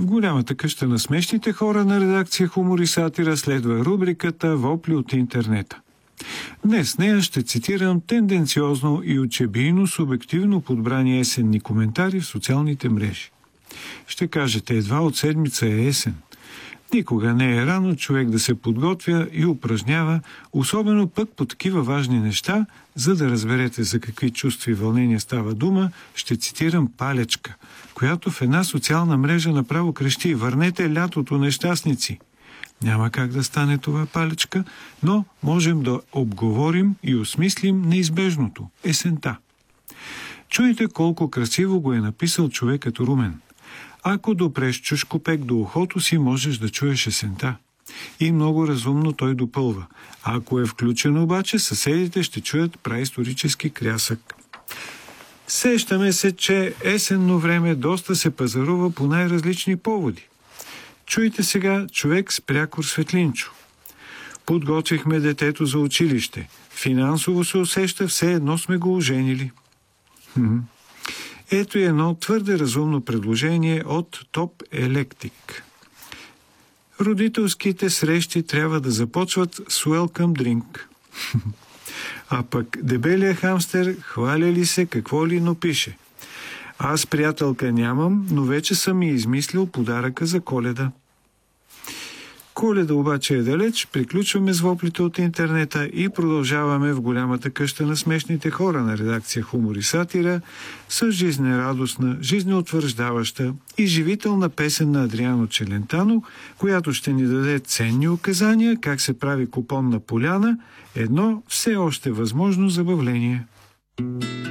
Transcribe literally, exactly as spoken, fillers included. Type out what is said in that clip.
В голямата къща на смешните хора на редакция Хумор и сатира следва рубриката «Вопли от интернета». Днес с нея ще цитирам тенденциозно и учебийно субективно подбрани есенни коментари в социалните мрежи. Ще кажете, едва от седмица е есен. Никога не е рано човек да се подготвя и упражнява, особено пък по такива важни неща, за да разберете за какви чувства и вълнения става дума, ще цитирам Палечка, която в една социална мрежа направо крещи: «Върнете лятото, нещастници!» Няма как да стане това, Палечка, но можем да обговорим и осмислим неизбежното – есента. Чуйте колко красиво го е написал човекът Румен. Ако допреш чушкопек до ухото си, можеш да чуеш есента. И много разумно той допълва. Ако е включен обаче, съседите ще чуят праисторически крясък. Сещаме се, че есенно време доста се пазарува по най-различни поводи. Чуйте сега човек с прякор светлинчо. Подготвихме детето за училище. Финансово се усеща, все едно сме го оженили. Хм. Ето и едно твърде разумно предложение от Топ Електрик. Родителските срещи трябва да започват с welcome drink. А пък дебелия хамстер хваля ли се какво ли, но пише: аз приятелка нямам, но вече съм и измислил подаръка за Коледа. Коледа обаче е далеч, приключваме с воплите от интернета и продължаваме в голямата къща на смешните хора на редакция Хумор и сатира с жизнерадостна, жизнеутвърждаваща и живителна песен на Адриано Челентано, която ще ни даде ценни указания как се прави купон на поляна, едно все още възможно забавление.